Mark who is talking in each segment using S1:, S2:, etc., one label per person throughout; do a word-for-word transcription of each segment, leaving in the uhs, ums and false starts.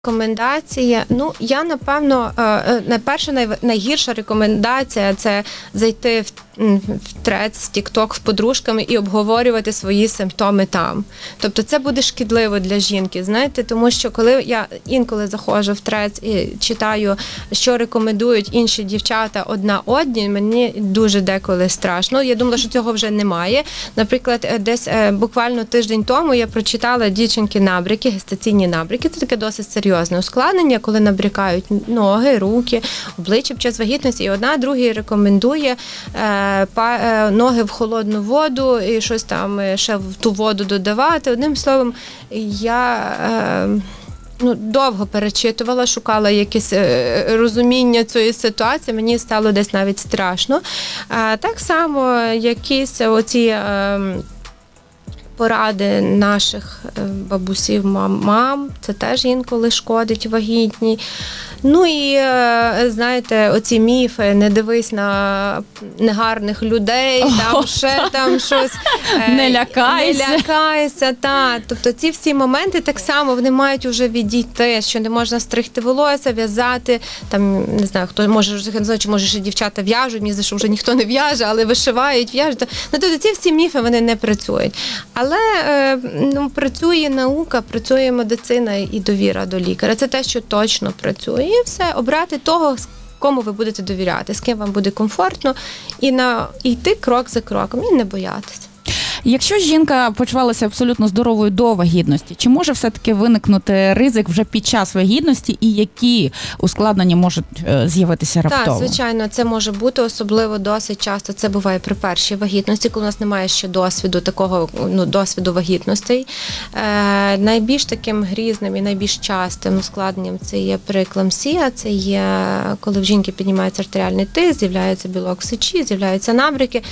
S1: Рекомендації, ну, я, напевно, найперша, найгірша рекомендація – це зайти в, в трец, в тік-ток, в подружками і обговорювати свої симптоми там. Тобто це буде шкідливо для жінки, знаєте, тому що коли я інколи заходжу в трец і читаю, що рекомендують інші дівчата одна одній, мені дуже деколи страшно. Я думала, що цього вже немає. Наприклад, десь буквально тиждень тому я прочитала дівчинки набряки, гестаційні набряки, це таке досить серйозне ускладнення, коли набрякають ноги, руки, обличчя під час вагітності. І одна другій рекомендує е, па, е, ноги в холодну воду і щось там ще в ту воду додавати. Одним словом, я е, ну, довго перечитувала, шукала якесь е, розуміння цієї ситуації. Мені стало десь навіть страшно. Е, так само якісь оці е, поради наших бабусів, мам, мам, це теж інколи шкодить вагітній. Ну і, знаєте, оці міфи, не дивись на негарних людей, там ще там щось.
S2: Не лякайся.
S1: Не лякайся, так. Тобто ці всі моменти так само, вони мають вже відійти, що не можна стригти волосся, в'язати, там, не знаю, хто може, не знаю, чи може ще дівчата в'яжуть, мені здається, що вже ніхто не в'яже, але вишивають, в'яжуть. Ну, тобто ці всі міфи, вони не працюють. Але ну, працює наука, працює медицина і довіра до лікаря. Це те, що точно працює. І все, обрати того, кому ви будете довіряти, з ким вам буде комфортно, і на і йти крок за кроком, і не боятися.
S2: Якщо жінка почувалася абсолютно здоровою до вагітності, чи може все-таки виникнути ризик вже під час вагітності і які ускладнення можуть з'явитися раптово?
S1: Так, звичайно, це може бути, особливо досить часто це буває при першій вагітності, коли у нас немає ще досвіду, такого ну, досвіду вагітностей. Е, найбільш таким грізним і найбільш частим ускладненням це є прееклампсія, це є коли в жінки піднімається артеріальний тиск, з'являється білок в сечі, з'являються набряки.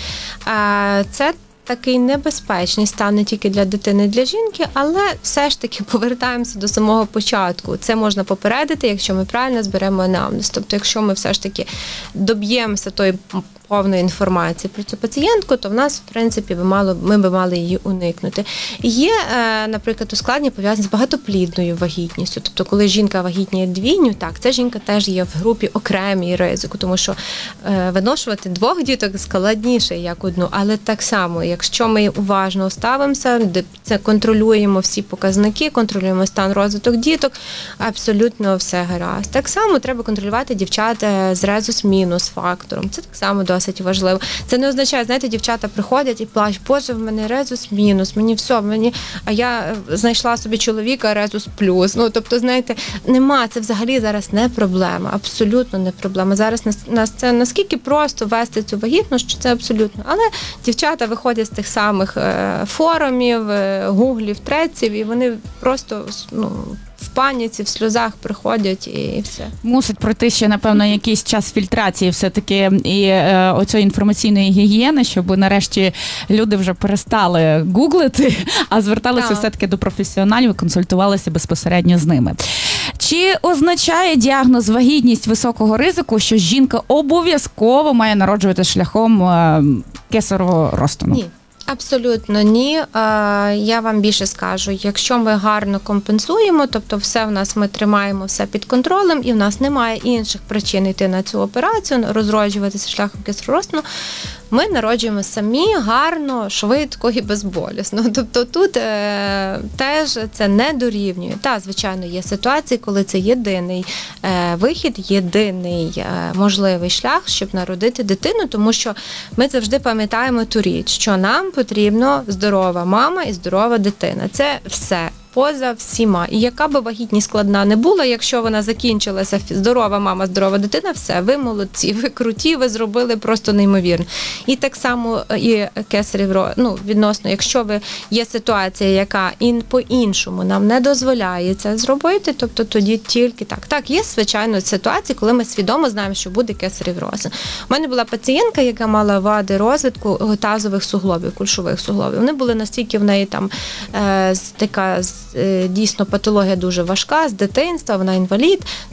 S1: Е, це такий небезпечний стан не тільки для дитини, для жінки, але все ж таки повертаємося до самого початку. Це можна попередити, якщо ми правильно зберемо анамнез. Тобто, якщо ми все ж таки доб'ємося тої повної інформації про цю пацієнтку, то в нас, в принципі, би мало, ми би мали її уникнути. Є, наприклад, ускладнення пов'язані з багатоплідною вагітністю. Тобто, коли жінка вагітніє двійню, так, ця жінка теж є в групі окремій ризику, тому що виношувати двох діток складніше, як одну, але так само, якщо ми уважно ставимося, це контролюємо всі показники, контролюємо стан розвиток діток, абсолютно все гаразд. Так само треба контролювати дівчат з резус-мінус фактором. Це так само досить важливо. Це не означає, знаєте, дівчата приходять і плачуть, боже, в мене резус-мінус, мені все, мені, а я знайшла собі чоловіка резус-плюс. Ну, тобто, знаєте, нема, це взагалі зараз не проблема, абсолютно не проблема. Зараз нас, нас це наскільки просто вести цю вагітність, що це абсолютно. Але дівчата виходять з тих самих форумів, гуглів, треців, і вони просто, ну, в паніці, в сльозах приходять і все.
S2: Мусить пройти ще, напевно, якийсь час фільтрації все-таки і е, оцієї інформаційної гігієни, щоб нарешті люди вже перестали гуглити, а зверталися так. все-таки до професіоналів і консультувалися безпосередньо з ними. Чи означає діагноз вагітність високого ризику, що жінка обов'язково має народжувати шляхом е, кесаревого розтину?
S1: Ні. Абсолютно ні. Я вам більше скажу, якщо ми гарно компенсуємо, тобто все в нас, ми тримаємо все під контролем і в нас немає інших причин йти на цю операцію, розроджуватися шляхом кесаревого, ми народжуємо самі гарно, швидко і безболісно. Тобто тут е, теж це не дорівнює. Та, звичайно, є ситуації, коли це єдиний е, вихід, єдиний е, можливий шлях, щоб народити дитину, тому що ми завжди пам'ятаємо ту річ, що нам потрібно здорова мама і здорова дитина. Це все. Поза всіма. І яка би вагітність складна не була, якщо вона закінчилася, здорова мама, здорова дитина, все, ви молодці, ви круті, ви зробили просто неймовірно. І так само і кесарів, ну, відносно, якщо ви є ситуація, яка і по-іншому нам не дозволяє це зробити, тобто тоді тільки так. Так, є, звичайно, ситуації, коли ми свідомо знаємо, що буде кесарів розтин. У мене була пацієнтка, яка мала вади розвитку тазових суглобів, кульшових суглобів. Вони були настільки в неї там е, така дійсно патологія дуже важка, з дитинства, вона інвалід, то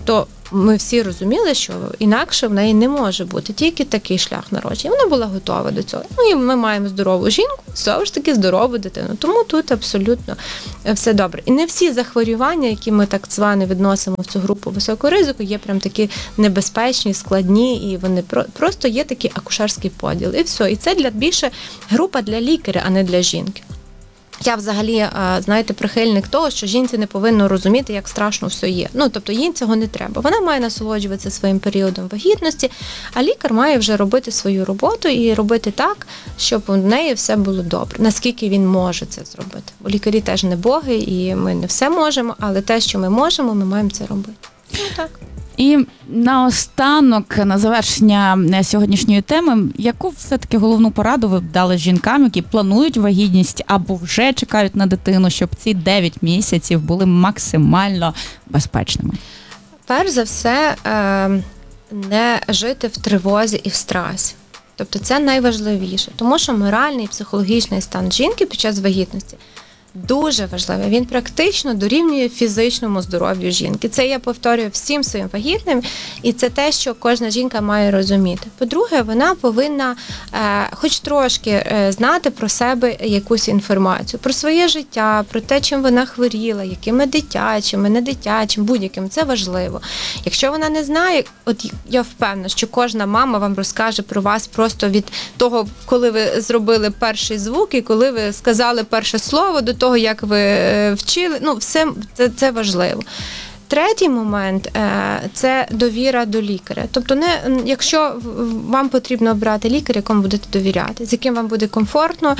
S1: ми всі розуміли, що інакше в неї не може бути, тільки такий шлях народження. Вона була готова до цього. Ну і ми маємо здорову жінку, знову ж таки здорову дитину. Тому тут абсолютно все добре. І не всі захворювання, які ми так звано відносимо в цю групу високого ризику, є прям такі небезпечні, складні, і вони про- просто є такий акушерський поділ. І все. І це для більше група для лікаря, а не для жінки. Я взагалі, знаєте, прихильник того, що жінці не повинно розуміти, як страшно все є. Ну, тобто їй цього не треба. Вона має насолоджуватися своїм періодом вагітності, а лікар має вже робити свою роботу і робити так, щоб у неї все було добре. Naскільки він може це зробити. Бо лікарі теж не боги, і ми не все можемо, але те, що ми можемо, ми маємо це робити. Ну, так.
S2: І наостанок, на завершення сьогоднішньої теми, яку все-таки головну пораду ви б дали жінкам, які планують вагітність або вже чекають на дитину, щоб ці дев'ять місяців були максимально безпечними?
S1: Перш за все, не жити в тривозі і в стресі. Тобто це найважливіше, тому що моральний і психологічний стан жінки під час вагітності дуже важливий. Він практично дорівнює фізичному здоров'ю жінки. Це я повторюю всім своїм вагітним, і це те, що кожна жінка має розуміти. По-друге, вона повинна е, хоч трошки е, знати про себе якусь інформацію, про своє життя, про те, чим вона хворіла, якими дитячими, не дитячим, будь-яким. Це важливо. Якщо вона не знає, от я впевнена, що кожна мама вам розкаже про вас просто від того, коли ви зробили перший звук і коли ви сказали перше слово, до того, як ви вчили, ну, все це, це важливо. Третій момент – це довіра до лікаря. Тобто, не, якщо вам потрібно обрати лікаря, якому будете довіряти, з яким вам буде комфортно,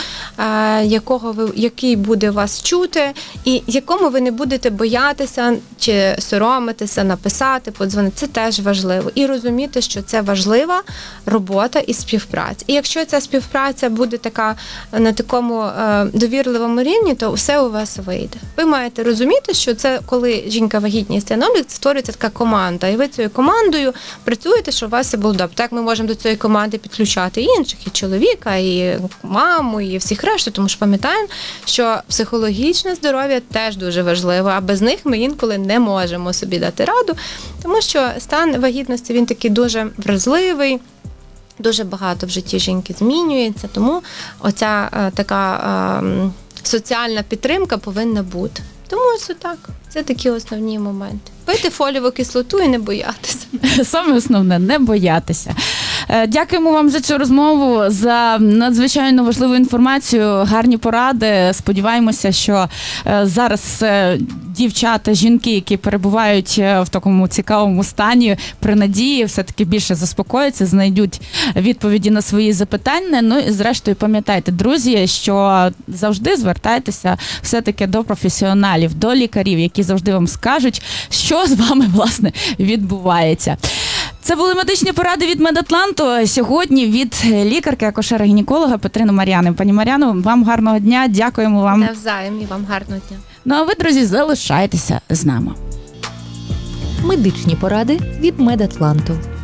S1: якого ви, який буде вас чути, і якому ви не будете боятися чи соромитися, написати, подзвонити. Це теж важливо. І розуміти, що це важлива робота і співпраця. І якщо ця співпраця буде така на такому довірливому рівні, то все у вас вийде. Ви маєте розуміти, що це коли жінка вагітна, становлять, створюється така команда, і ви цією командою працюєте, щоб у вас все було добре. Так ми можемо до цієї команди підключати і інших, і чоловіка, і маму, і всіх решту, тому що пам'ятаємо, що психологічне здоров'я теж дуже важливо, а без них ми інколи не можемо собі дати раду, тому що стан вагітності, він такий дуже вразливий, дуже багато в житті жінки змінюється, тому оця а, така а, соціальна підтримка повинна бути. Тому ось так. Це такі основні моменти. Пити фолієву кислоту і не боятися.
S2: Саме основне – не боятися. Дякуємо вам за цю розмову, за надзвичайно важливу інформацію, гарні поради. Сподіваємося, що зараз дівчата, жінки, які перебувають в такому цікавому стані, при надії, все-таки більше заспокояться, знайдуть відповіді на свої запитання. Ну і зрештою пам'ятайте, друзі, що завжди звертайтеся все-таки до професіоналів, до лікарів, які завжди вам скажуть, що з вами, власне, відбувається. Це були медичні поради від Медатланту. Сьогодні від лікарки, акушера-гінеколога Петрини Мар'яни. Пані Мар'яно, вам гарного дня, дякуємо вам.
S1: Навзаєм, і вам гарного дня.
S2: Ну а ви, друзі, залишайтеся з нами.
S3: Медичні поради від Медатланту.